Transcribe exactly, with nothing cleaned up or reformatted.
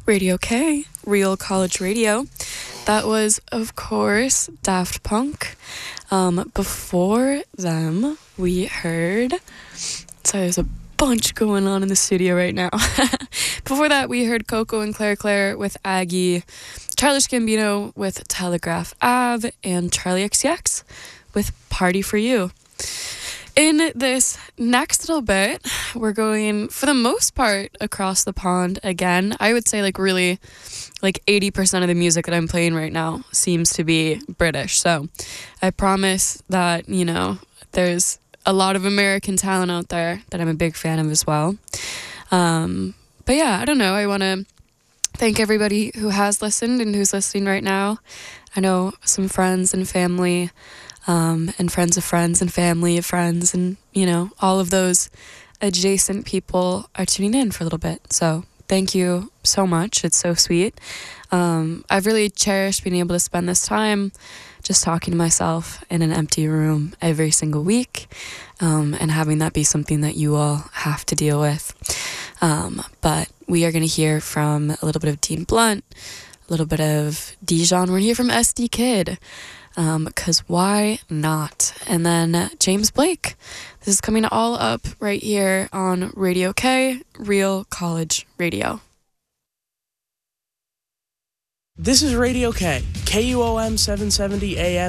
Radio K, Real College Radio. That was, of course, Daft Punk. Um, before them, we heard... Sorry, there's a bunch going on in the studio right now. Before that, we heard Coco and Claire Claire with Aggie, Childish Gambino with Telegraph Ave, and Charlie X C X with Party For You. In this next little bit, we're going, for the most part, across the pond again. I would say, like, really, like, eighty percent of the music that I'm playing right now seems to be British. So I promise that, you know, there's a lot of American talent out there that I'm a big fan of as well. Um, but yeah, I don't know. I want to thank everybody who has listened and who's listening right now. I know some friends and family Um, and friends of friends and family of friends and, you know, all of those adjacent people are tuning in for a little bit. So thank you so much. It's so sweet. Um, I've really cherished being able to spend this time just talking to myself in an empty room every single week, um, and having that be something that you all have to deal with. Um, but we are going to hear from a little bit of Dean Blunt, a little bit of Dijon. We're going to hear from S D Kid. Um, because why not? And then uh, James Blake. This is coming all up right here on Radio K, Real College Radio. This is Radio K, K U O M seven seventy A M.